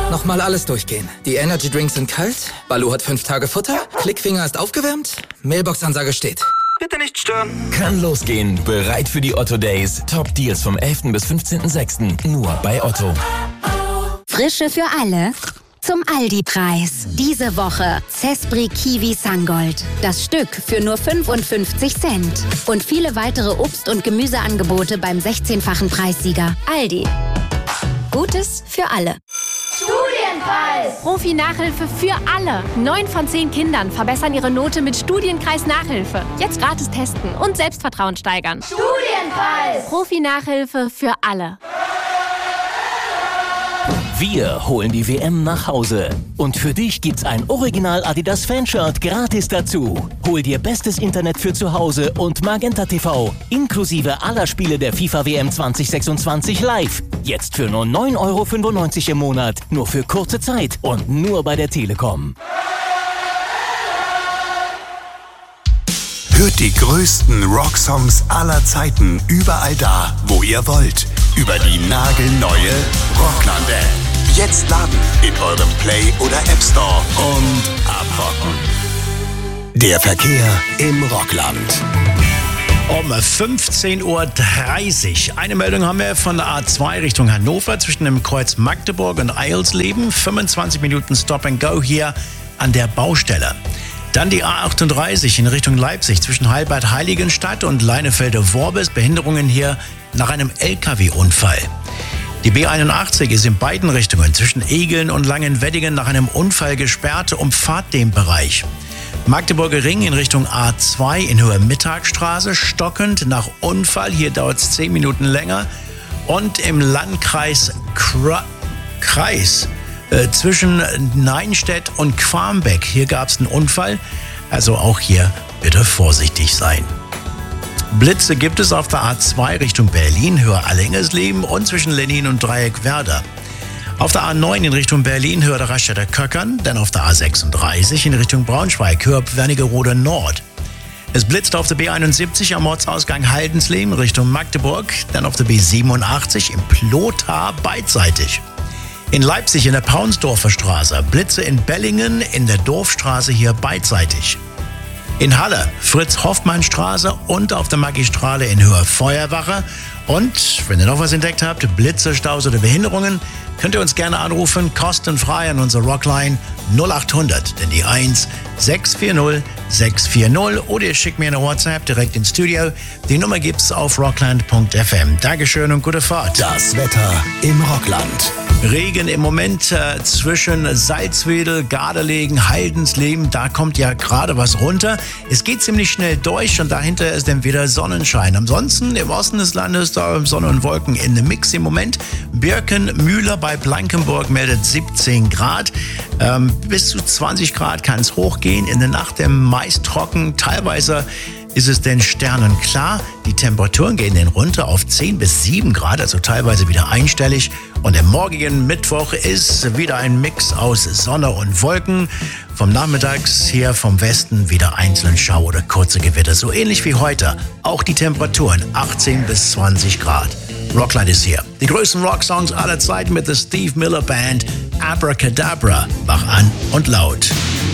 Nochmal alles durchgehen. Die Energy Drinks sind kalt, Balu hat 5 Tage Futter, Klickfinger ist aufgewärmt, Mailbox-Ansage steht. Bitte nicht stören. Kann losgehen. Bereit für die Otto Days. Top Deals vom 11. bis 15.06. Nur bei Otto. Frische für alle. Zum Aldi-Preis. Diese Woche Cespri Kiwi Sangold. Das Stück für nur 55 Cent. Und viele weitere Obst- und Gemüseangebote beim 16-fachen Preissieger. Aldi. Gutes für alle. Studienpreis! Profi-Nachhilfe für alle. 9 von 10 Kindern verbessern ihre Note mit Studienkreis Nachhilfe. Jetzt gratis testen und Selbstvertrauen steigern. Studienpreis! Profi-Nachhilfe für alle. Wir holen die WM nach Hause. Und für dich gibt's ein Original Adidas Fanshirt gratis dazu. Hol dir bestes Internet für zu Hause und Magenta TV. Inklusive aller Spiele der FIFA WM 2026 live. Jetzt für nur 9,95 € im Monat. Nur für kurze Zeit und nur bei der Telekom. Hört die größten Rocksongs aller Zeiten überall da, wo ihr wollt. Über die nagelneue Rockland-App. Jetzt laden in eurem Play- oder App Store und abrocken. Der Verkehr im Rockland. Um 15:30 Uhr. Eine Meldung haben wir von der A2 Richtung Hannover zwischen dem Kreuz Magdeburg und Eilsleben. 25 Minuten Stop and Go hier an der Baustelle. Dann die A38 in Richtung Leipzig zwischen Heilbad-Heiligenstadt und Leinefelde-Worbis. Behinderungen hier nach einem LKW-Unfall. Die B81 ist in beiden Richtungen zwischen Egeln und Langenweddingen nach einem Unfall gesperrt. Umfahrt den Bereich. Magdeburger Ring in Richtung A2 in Höhe Mittagstraße, stockend nach Unfall. Hier dauert es 10 Minuten länger. Und im Landkreis zwischen Neinstedt und Quarmbeck. Hier gab es einen Unfall. Also auch hier bitte vorsichtig sein. Blitze gibt es auf der A2 Richtung Berlin, Höhe Allingersleben und zwischen Lenin und Dreieck Werder. Auf der A9 in Richtung Berlin, Höhe der Raststätter Köckern, dann auf der A36 in Richtung Braunschweig, Höhe Wernigerode Nord. Es blitzt auf der B71 am Ortsausgang Haldensleben Richtung Magdeburg, dann auf der B87 im Plothar beidseitig. In Leipzig in der Paunsdorfer Straße, Blitze in Bellingen in der Dorfstraße hier beidseitig. In Halle, Fritz-Hoffmann-Straße und auf der Magistrale in Höhe Feuerwache. Und wenn ihr noch was entdeckt habt, Blitze, Staus oder Behinderungen, könnt ihr uns gerne anrufen, kostenfrei an unsere Rockline 0800, denn die 1 640 640 oder ihr schickt mir eine WhatsApp direkt ins Studio. Die Nummer gibt's auf rockland.fm. Dankeschön und gute Fahrt. Das Wetter im Rockland. Regen im Moment zwischen Salzwedel, Gardelegen, Haldensleben, da kommt ja gerade was runter. Es geht ziemlich schnell durch und dahinter ist dann wieder Sonnenschein. Ansonsten im Osten des Landes da Sonne und Wolken in dem Mix im Moment. Birkenmühle bei Blankenburg meldet 17 Grad. Bis zu 20 Grad kann es hochgehen. In der Nacht meist trocken, teilweise ist es denn sternenklar. Die Temperaturen gehen dann runter auf 10 bis 7 Grad, also teilweise wieder einstellig. Und am morgigen Mittwoch ist wieder ein Mix aus Sonne und Wolken. Vom Nachmittags her vom Westen wieder einzelne Schauer oder kurze Gewitter. So ähnlich wie heute. Auch die Temperaturen 18 bis 20 Grad. Rockland ist hier. Die größten Rocksongs aller Zeiten mit der Steve Miller Band. Abracadabra. Mach an und laut.